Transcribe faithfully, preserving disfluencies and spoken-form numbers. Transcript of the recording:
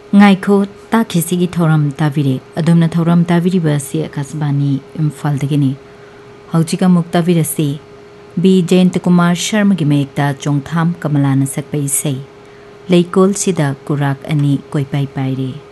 Ngaiko takisigi thoram tavire adumna thoram taviriba si akasbani imphaldagini haujika muktavirasi B Jayant Kumar Sharma gi mekta chongtham kamalana sakpai sei leikol sida kurak ani koipai paire